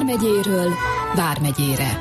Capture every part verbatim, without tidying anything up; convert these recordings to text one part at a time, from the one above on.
vármegyéről vármegyére.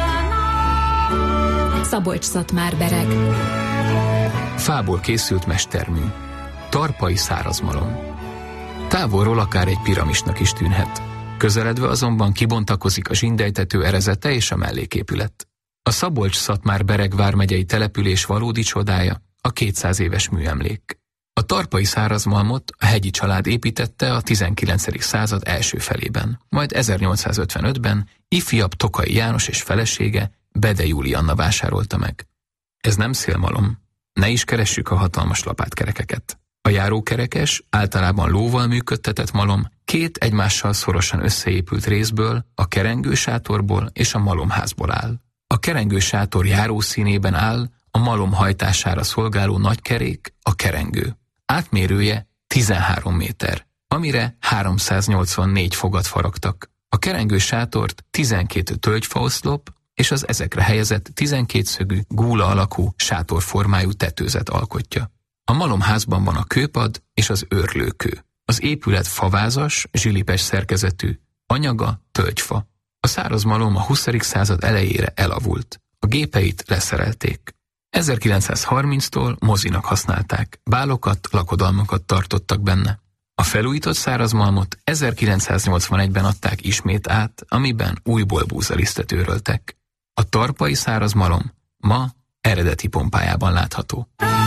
Szabolcs-Szatmár-Bereg. Fából készült mestermű. Tarpai szárazmalom. Távolról akár egy piramisnak is tűnhet. Közeledve azonban kibontakozik a zsindejtető erezete és a melléképület. A Szabolcs-Szatmár-Bereg vármegyei település valódi csodája a kétszáz éves műemlék. A tarpai szárazmalmot a hegyi család építette a tizenkilencedik század első felében, majd ezernyolcszázötvenötben ifjabb Tokai János és felesége, Bede Julianna vásárolta meg. Ez nem szélmalom, ne is keressük a hatalmas lapátkerekeket. A járókerekes, általában lóval működtetett malom két egymással szorosan összeépült részből, a kerengősátorból és a malomházból áll. A kerengősátor járószínében áll a malom hajtására szolgáló nagykerék, a kerengő. Átmérője tizenhárom méter, amire háromszáznyolcvannégy fogat faragtak. A kerengősátort tizenkét tölgyfaoszlop és az ezekre helyezett tizenkétszögű, gúla alakú, sátorformájú tetőzet alkotja. A malomházban van a kőpad és az őrlőkő. Az épület favázas, zsilipes szerkezetű, anyaga tölgyfa. A száraz malom a huszadik század elejére elavult. A gépeit leszerelték. ezerkilencszázharminctól mozinak használták, bálokat, lakodalmakat tartottak benne. A felújított szárazmalmot ezerkilencszáznyolcvanegyben adták ismét át, amiben újból búzalisztet őröltek. A tarpai szárazmalom ma eredeti pompájában látható.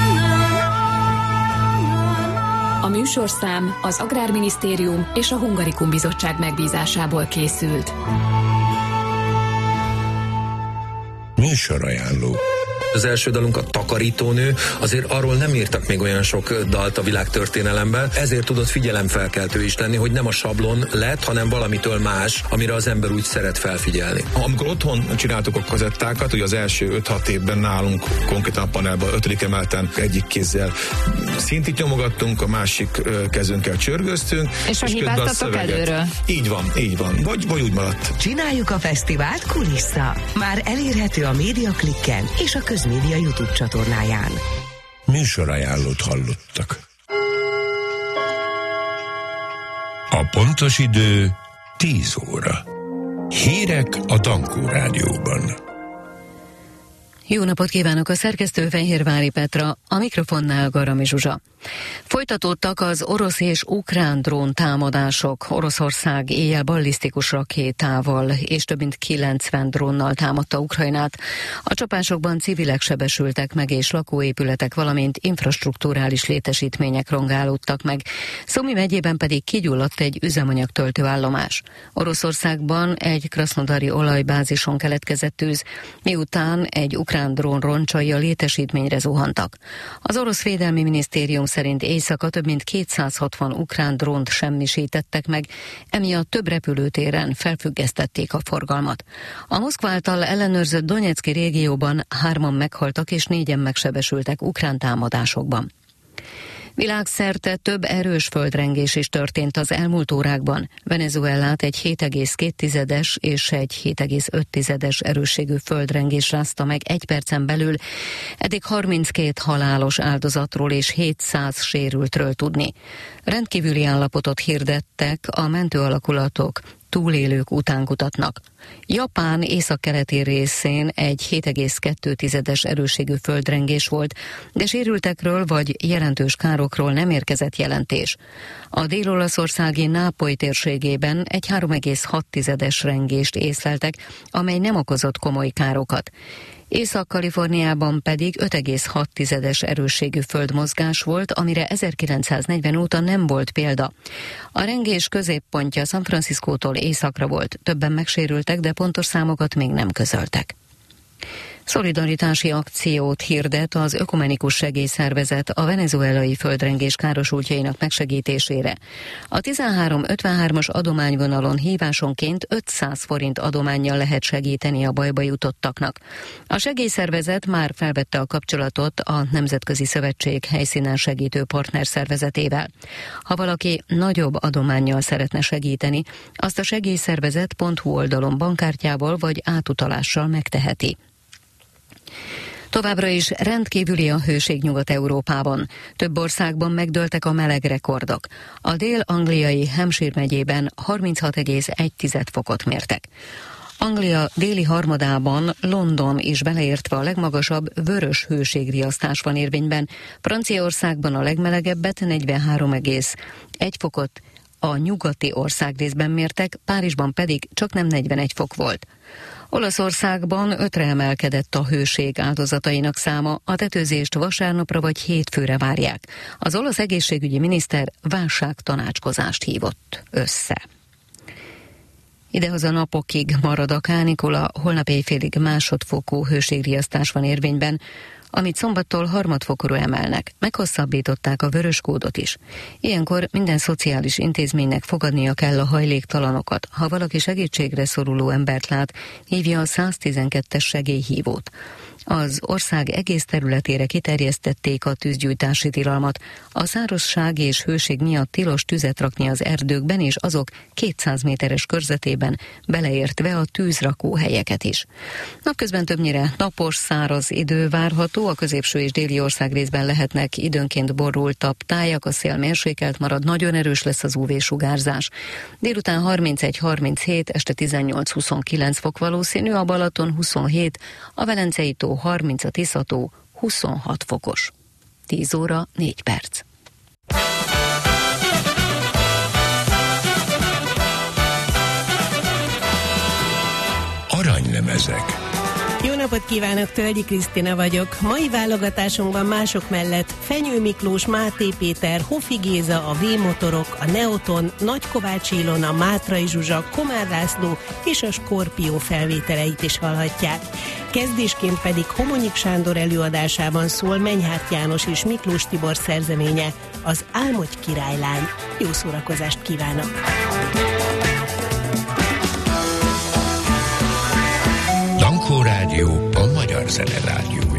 A műsorszám az Agrárminisztérium és a Hungarikum Bizottság megbízásából készült. Műsorajánló. Az első dalunk a Takarítónő, azért arról nem írtak még olyan sok dalt a világtörténelemben, ezért tudott figyelemfelkeltő is lenni, hogy nem a sablon lett, hanem valamitől más, amire az ember úgy szeret felfigyelni. Amikor otthon csináltuk a kazettákat, ugye az első öt-hat évben nálunk konkrétan a panelban ötödik emelten egyik kézzel szintit nyomogattunk, a másik kezünkkel csörgöztünk. És, és a hibáztatok előről. Így van, így van. Vagy, vagy úgy maradt. Csináljuk a fesztivált kulissza. Már elérhető a Médiaklikken és a Közmédia YouTube csatornáján. Műsorajánlót hallottak. A pontos idő tíz óra. Hírek a Dankó Rádióban. Jó napot kívánok, a szerkesztő Fehérvári Petra, a mikrofonnál Garami Zsuzsa. Folytatódtak az orosz és ukrán drón támadások. Oroszország éjjel ballisztikus rakétával és több mint kilencven drónnal támadta Ukrajnát. A csapásokban civilek sebesültek meg és lakóépületek, valamint infrastrukturális létesítmények rongálódtak meg. Szomi megyében pedig kigyulladt egy üzemanyag töltőállomás. Oroszországban egy krasznodari olajbázison keletkezett tűz, miután egy ukrán drón roncsai a létesítményre zuhantak. Az orosz védelmi minisztérium szerint éjszaka több mint kétszázhatvan ukrán drónt semmisítettek meg, emiatt több repülőtéren felfüggesztették a forgalmat. A Moszkva által ellenőrzött Donecki régióban hárman meghaltak és négyen megsebesültek ukrán támadásokban. Világszerte több erős földrengés is történt az elmúlt órákban. Venezuelát egy hét egész két tizedes és egy hét egész öt tizedes erősségű földrengés rázta meg egy percen belül. Eddig harminckét halálos áldozatról és hétszáz sérültről tudni. Rendkívüli állapotot hirdettek a mentőalakulatok, túlélők után kutatnak. Japán északkeleti részén egy hét egész két tizedes erősségű földrengés volt, de sérültekről vagy jelentős károkról nem érkezett jelentés. A dél-olaszországi Nápoly térségében egy három egész hat tizedes rengést észleltek, amely nem okozott komoly károkat. Észak-Kaliforniában pedig öt egész hat tizedes erősségű földmozgás volt, amire ezerkilencszáznegyven óta nem volt példa. A rengés középpontja San Franciscótól északra volt, többen megsérültek, de pontos számokat még nem közöltek. Szolidaritási akciót hirdet az Ökumenikus Segélyszervezet a venezuelai földrengés károsultjainak megsegítésére. A tizenhárom ötvenhármas adományvonalon hívásonként ötszáz forint adománnyal lehet segíteni a bajba jutottaknak. A segélyszervezet már felvette a kapcsolatot a Nemzetközi Szövetség helyszínen segítő partnerszervezetével. Ha valaki nagyobb adománnyal szeretne segíteni, azt a segélyszervezet pont hu oldalon bankkártyával vagy átutalással megteheti. Továbbra is rendkívüli a hőség Nyugat-Európában. Több országban megdőltek a meleg rekordok. A dél-angliai Hampshire megyében harminchat egész egy fokot mértek. Anglia déli harmadában, London is beleértve a legmagasabb vörös hőségriasztás van érvényben. Franciaországban a legmelegebbet negyvenhárom egész egy fokot a nyugati országrészben mértek, Párizsban pedig csak nem negyvenegy fok volt. Olaszországban ötre emelkedett a hőség áldozatainak száma, a tetőzést vasárnapra vagy hétfőre várják. Az olasz egészségügyi miniszter válságtanácskozást hívott össze. Idehaza napokig marad a kánikula, holnap éjfélig másodfokú hőségriasztás van érvényben, amit szombattól harmadfokra emelnek. Meghosszabbították a vörös kódot is. Ilyenkor minden szociális intézménynek fogadnia kell a hajléktalanokat. Ha valaki segítségre szoruló embert lát, hívja a száztizenkettes segélyhívót. Az ország egész területére kiterjesztették a tűzgyújtási tilalmat. A szárazság és hőség miatt tilos tüzet rakni az erdőkben és azok kétszáz méteres körzetében, beleértve a tűzrakó helyeket is. Napközben többnyire napos, száraz idő várható, a középső és déli országrészben lehetnek időnként borultabb tájak, a szél mérsékelt marad, nagyon erős lesz az ú vé-sugárzás. Délután harmincegy harminchét, este tizennyolc-huszonkilenc fok valószínű, a Balaton huszonhét, a Velencei tó harminc, a Tisza-tó huszonhat fokos. tíz óra négy perc. Aranylemezek. Jó napot kívánok, Tölgyi Krisztina vagyok. Mai válogatásunkban mások mellett Fenyő Miklós, Máté Péter, Hofi Géza, a V-motorok, a Neoton, Nagy Kovács Ilona, Mátrai Zsuzsa, Komár László és a Skorpió felvételeit is hallhatják. Kezdésként pedig Homonyik Sándor előadásában szól Menyhárt János és Miklós Tibor szerzeménye, az Álmodj királylány. Jó szórakozást kívánok! Dankó Rádió, a magyar zene rádió.